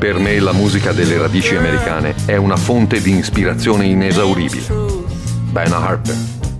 Per me la musica delle radici americane è una fonte di ispirazione inesauribile. Diana Harper.